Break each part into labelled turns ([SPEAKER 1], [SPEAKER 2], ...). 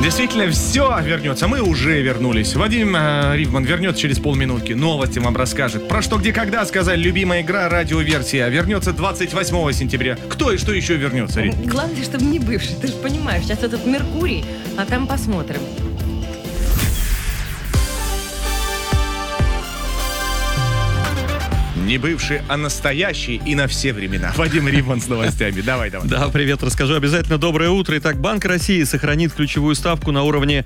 [SPEAKER 1] Действительно, все вернется. Мы уже вернулись. Вадим Ривман вернется через полминутки. Новости вам расскажет. Про что, где, когда, сказали. Любимая игра, радиоверсия. Вернется 28 сентября. Кто и что еще вернется, Рит?
[SPEAKER 2] Главное, чтобы не бывший. Ты же понимаешь, сейчас этот Меркурий, а там посмотрим.
[SPEAKER 1] Не бывший, а настоящий и на все времена. Вадим Ривман с новостями. Давай.
[SPEAKER 3] Да, привет, расскажу обязательно. Доброе утро. Итак, Банк России сохранит ключевую ставку на уровне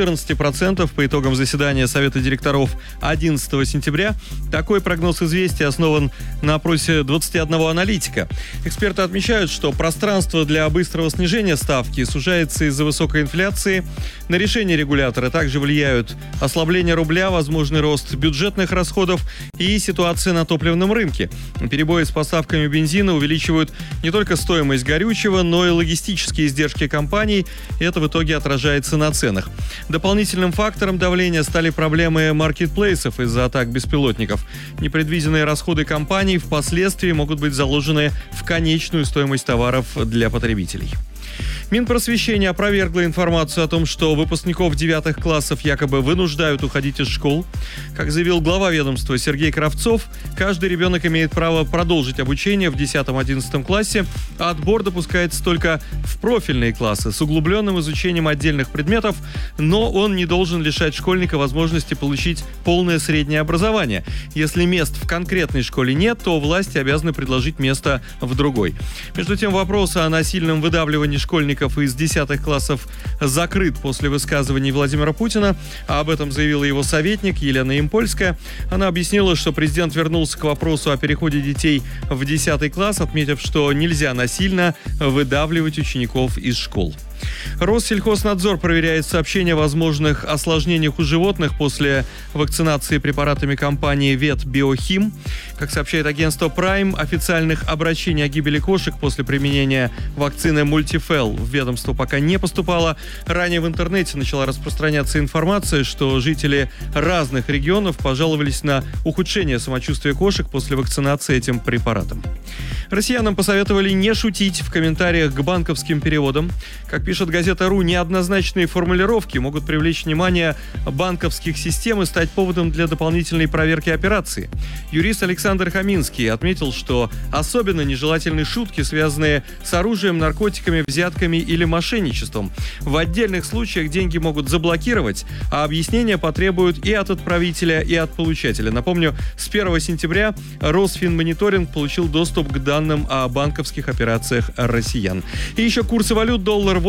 [SPEAKER 3] 14% по итогам заседания Совета директоров 11 сентября. Такой прогноз «Известия» основан на опросе 21 аналитика. Эксперты отмечают, что пространство для быстрого снижения ставки сужается из-за высокой инфляции. На решение регулятора также влияют ослабление рубля, возможный рост бюджетных расходов и ситуация на топливном рынке. Перебои с поставками бензина увеличивают не только стоимость горючего, но и логистические издержки компаний. И это в итоге отражается на ценах. Дополнительным фактором давления стали проблемы маркетплейсов из-за атак беспилотников. Непредвиденные расходы компаний впоследствии могут быть заложены в конечную стоимость товаров для потребителей. Минпросвещение опровергло информацию о том, что выпускников 9 классов якобы вынуждают уходить из школ. Как заявил глава ведомства Сергей Кравцов, каждый ребенок имеет право продолжить обучение в 10-11 классе, а отбор допускается только в профильные классы с углубленным изучением отдельных предметов, но он не должен лишать школьника возможности получить полное среднее образование. Если мест в конкретной школе нет, то власти обязаны предложить место в другой. Между тем, вопрос о насильном выдавливании школьников из 10 классов закрыт после высказываний Владимира Путина. Об этом заявила его советник Елена Ямпольская. Она объяснила, что президент вернулся к вопросу о переходе детей в 10 класс, отметив, что нельзя насильно выдавливать учеников из школ. Россельхознадзор проверяет сообщения о возможных осложнениях у животных после вакцинации препаратами компании Ветбиохим. Как сообщает агентство Prime, официальных обращений о гибели кошек после применения вакцины Multifel в ведомство пока не поступало. Ранее в интернете начала распространяться информация, что жители разных регионов пожаловались на ухудшение самочувствия кошек после вакцинации этим препаратом. Россиянам посоветовали не шутить в комментариях к банковским переводам. Как пишет газета «Ру», неоднозначные формулировки могут привлечь внимание банковских систем и стать поводом для дополнительной проверки операции. Юрист Александр Хаминский отметил, что особенно нежелательны шутки, связанные с оружием, наркотиками, взятками или мошенничеством. В отдельных случаях деньги могут заблокировать, а объяснения потребуют и от отправителя, и от получателя. Напомню, с 1 сентября Росфинмониторинг получил доступ к данным о банковских операциях россиян. И еще курсы валют: доллар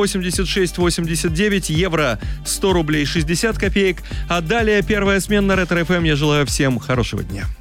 [SPEAKER 3] 86.89, евро 100 рублей 60 копеек. А далее первая смена на Ретро ФМ. Я желаю всем хорошего дня.